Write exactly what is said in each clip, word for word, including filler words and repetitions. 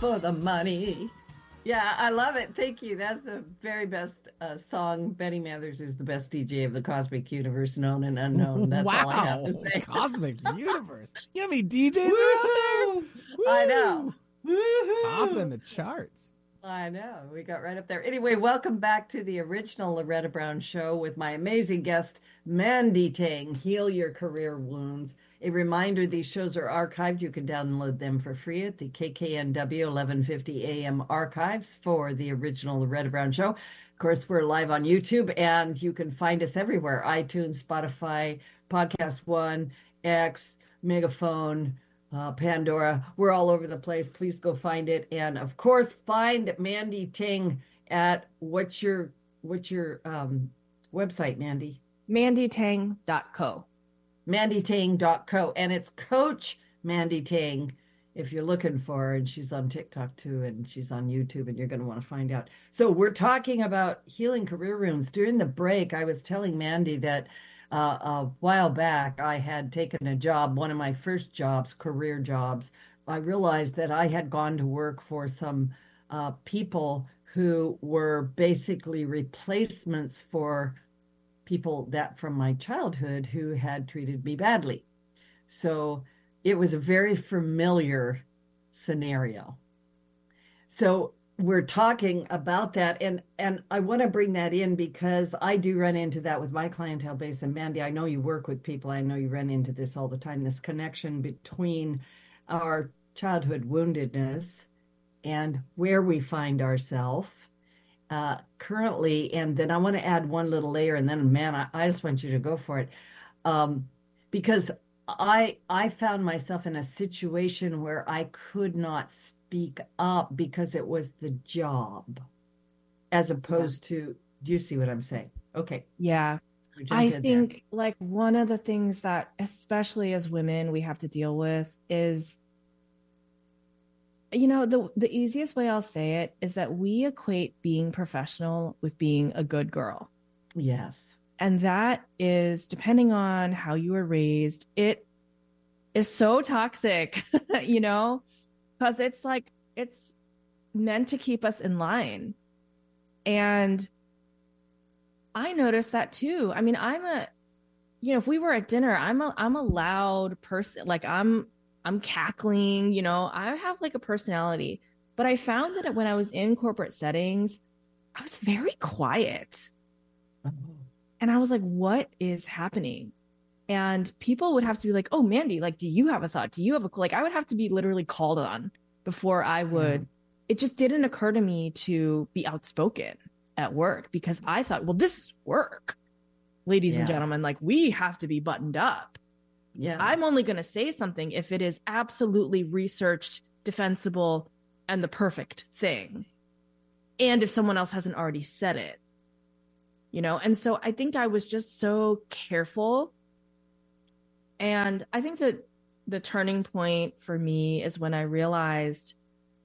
for the money. Yeah, I love it. Thank you. That's the very best uh, song. Benny Mathers is the best D J of the cosmic universe, known and unknown. That's all I have Wow. to say. Cosmic universe. You know how many D Js are out there? Woo-hoo! I know. Woo-hoo! Topping the charts. I know. We got right up there. Anyway, welcome back to the original Loretta Brown Show with my amazing guest, Mandy Tang, Heal Your Career Wounds. A reminder, these shows are archived. You can download them for free at the K K N W eleven fifty A M archives for the original Loretta Brown Show. Of course, we're live on YouTube, and you can find us everywhere: iTunes, Spotify, Podcast One, X, Megaphone, uh, Pandora. We're all over the place. Please go find it. And, of course, find Mandy Tang at what's your, what's your um, website, Mandy? mandy tang dot co. mandy tang dot co, and it's Coach Mandy Tang if you're looking for her, and she's on TikTok too, and she's on YouTube, and you're going to want to find out. So we're talking about healing career wounds. During the break, I was telling Mandy that uh, a while back I had taken a job, one of my first jobs, career jobs. I realized that I had gone to work for some uh, people who were basically replacements for people that from my childhood who had treated me badly. So it was a very familiar scenario. So we're talking about that, and and I want to bring that in because I do run into that with my clientele base. And Mandy, I know you work with people. I know you run into this all the time, this connection between our childhood woundedness and where we find ourselves Uh, currently, and then I want to add one little layer, and then, man, I, I just want you to go for it, um, because I I found myself in a situation where I could not speak up because it was the job, as opposed yeah. to. Do you see what I'm saying? Okay. Yeah, I think there. Like one of the things that, especially as women, we have to deal with is. You know, the the easiest way I'll say it is that we equate being professional with being a good girl. Yes. And that is, depending on how you were raised, it is so toxic, you know, because it's like, it's meant to keep us in line. And I noticed that too. I mean, I'm a, you know, if we were at dinner, I'm a, I'm a loud person. Like I'm, I'm cackling, you know, I have like a personality, but I found that when I was in corporate settings, I was very quiet. Oh. And I was like, what is happening? And people would have to be like, oh, Mandy, like, do you have a thought? Do you have a, like, I would have to be literally called on before I would, yeah. It just didn't occur to me to be outspoken at work because I thought, well, this is work, ladies yeah. and gentlemen, like we have to be buttoned up. Yeah, I'm only going to say something if it is absolutely researched, defensible, and the perfect thing. And if someone else hasn't already said it, you know? And so I think I was just so careful. And I think that the turning point for me is when I realized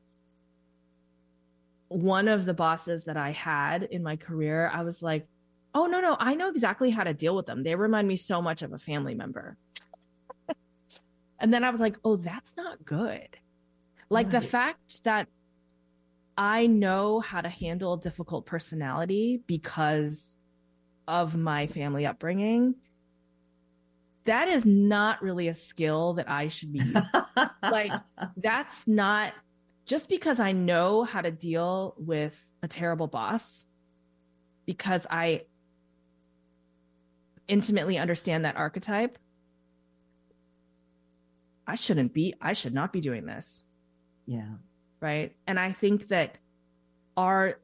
one of the bosses that I had in my career, I was like, oh, no, no, I know exactly how to deal with them. They remind me so much of a family member. And then I was like, oh, that's not good. Like right. The fact that I know how to handle a difficult personality because of my family upbringing, that is not really a skill that I should be using. Like, that's not, just because I know how to deal with a terrible boss, because I intimately understand that archetype, I shouldn't be, I should not be doing this. Yeah. Right. And I think that our,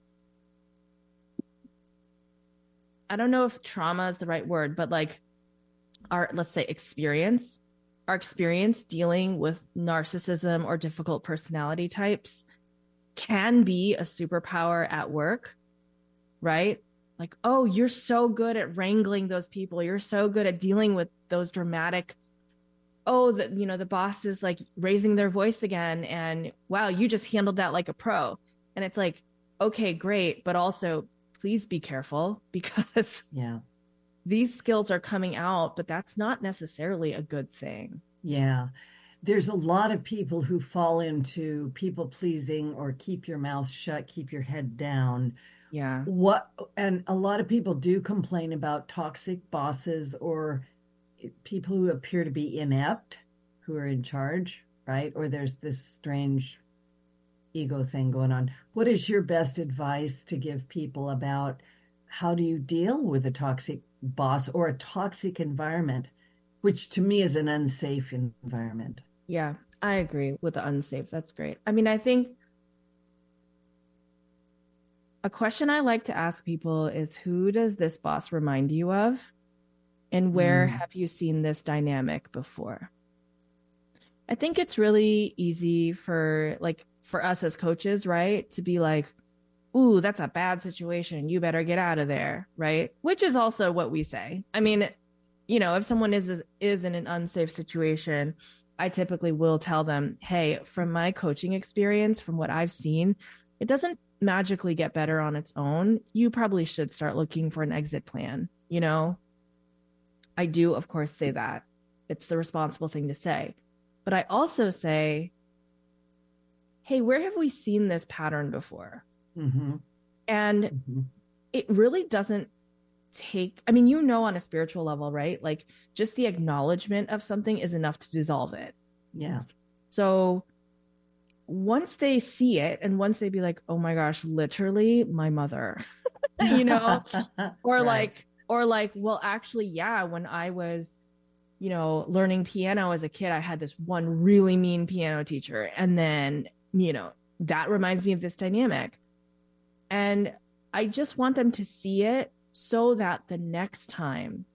I don't know if trauma is the right word, but like our, let's say experience, our experience dealing with narcissism or difficult personality types can be a superpower at work. Right. Like, oh, you're so good at wrangling those people. You're so good at dealing with those dramatic, oh, the, you know, the boss is like raising their voice again. And wow, you just handled that like a pro. And it's like, okay, great. But also please be careful because yeah, these skills are coming out, but that's not necessarily a good thing. Yeah. there's a lot of people who fall into people pleasing or keep your mouth shut, keep your head down. Yeah. What, and a lot of people do complain about toxic bosses or people who appear to be inept, who are in charge, right? Or there's this strange ego thing going on. What is your best advice to give people about how do you deal with a toxic boss or a toxic environment, which to me is an unsafe environment? Yeah, I agree with the unsafe. That's great. I mean, I think a question I like to ask people is, who does this boss remind you of? And where Mm. have you seen this dynamic before? I think it's really easy for like for us as coaches, right? To be like, ooh, that's a bad situation. You better get out of there, right? Which is also what we say. I mean, you know, if someone is is in an unsafe situation, I typically will tell them, hey, from my coaching experience, from what I've seen, it doesn't magically get better on its own. You probably should start looking for an exit plan. You know, I do, of course, say that. It's the responsible thing to say. But I also say, hey, where have we seen this pattern before? Mm-hmm. And Mm-hmm. it really doesn't take, I mean, you know, on a spiritual level, right? Like just the acknowledgement of something is enough to dissolve it. Yeah. So once they see it and once they be like, oh my gosh, literally my mother, you know, or Right. like, or like, well, actually, yeah, when I was, you know, learning piano as a kid, I had this one really mean piano teacher. And then, you know, that reminds me of this dynamic. And I just want them to see it so that the next time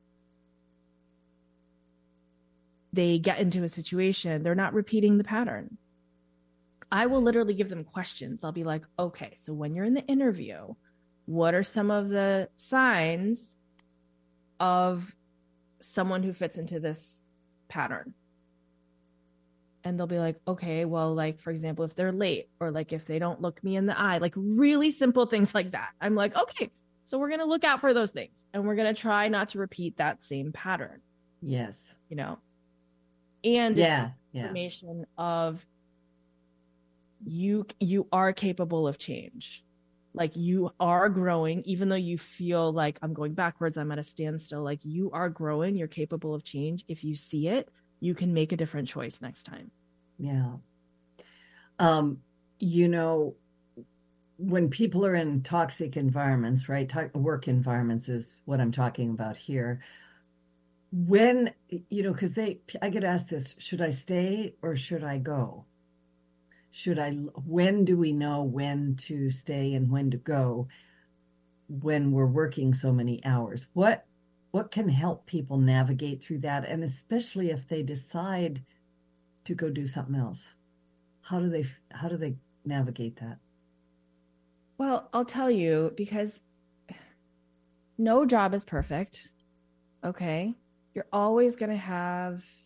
they get into a situation, they're not repeating the pattern. I will literally give them questions. I'll be like, okay, so when you're in the interview, what are some of the signs of someone who fits into this pattern? And they'll be like, okay, well, like, for example, if they're late or like if they don't look me in the eye, like really simple things like that. I'm like, okay, so we're going to look out for those things and we're going to try not to repeat that same pattern, Yes. you know? And Yeah. it's Yeah. information of you, you are capable of change. Like you are growing, even though you feel like I'm going backwards, I'm at a standstill, like you are growing, you're capable of change. If you see it, you can make a different choice next time. Yeah. Um, you know, when people are in toxic environments, right? To- work environments is what I'm talking about here. When, you know, because they, I get asked this, should I stay or should I go? Should I, when do we know when to stay and when to go when we're working so many hours? What, what can help people navigate through that? And especially if they decide to go do something else, how do they, how do they navigate that? Well, I'll tell you, because no job is perfect. Okay. You're always going to have